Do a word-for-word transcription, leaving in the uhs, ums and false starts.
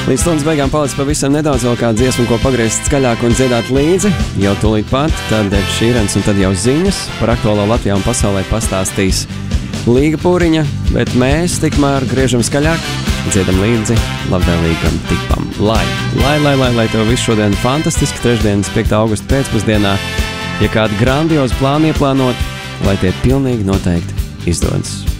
Līdz stundas beigām palicis pavisam nedaudz, vēl kādu dziesmu, ko pagriezt skaļāk un dziedāt līdzi. Jau tūlīt pat, tad Ed Sheerans un tad jau ziņas par aktuālo Latvijā un pasaulē pastāstīs Līga Pūriņa, bet mēs tikmēr griežam skaļāk, dziedam līdzi labvēlīgam tipam. Lai, lai, lai, lai, lai tev viss šodien fantastiski trešdienas piektā augusta pēcpusdienā, ja kādi grandiozi plāni ieplānot, lai tie pilnīgi noteikti izdodas.